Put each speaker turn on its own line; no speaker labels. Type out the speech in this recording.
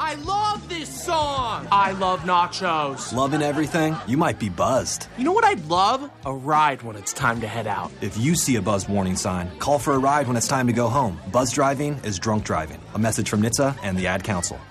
I love this song. I love nachos.
Loving everything? You might be buzzed.
You know what I'd love? A ride when it's time to head out.
If you see a buzz warning sign, call for a ride when it's time to go home. Buzz driving is drunk driving. A message from NHTSA and the Ad Council.